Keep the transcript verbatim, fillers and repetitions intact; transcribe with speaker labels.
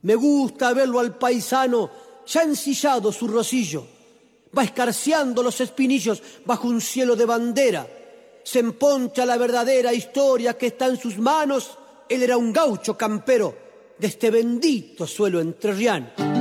Speaker 1: Me gusta verlo al paisano ya ensillado su rocillo. Va escarceando los espinillos bajo un cielo de bandera. Se emponcha la verdadera historia que está en sus manos. Él era un gaucho campero de este bendito suelo entrerriano.